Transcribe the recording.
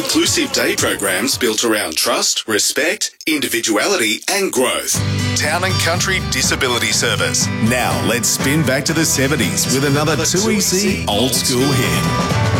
inclusive day programs built around trust, respect, individuality and growth. Town and Country Disability Service. Now let's spin back to the 70s with another 2EC old school hit.